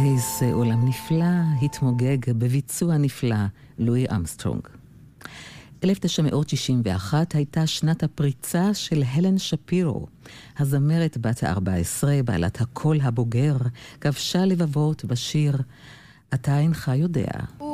איזה עולם נפלא, התמוגג בביצוע נפלא, לואי אמסטרונג. 1961 הייתה שנת הפריצה של הלן שפירו. הזמרת בת ה-14, בעלת הקול הבוגר, כבשה לבבות בשיר "אתה אינך יודע".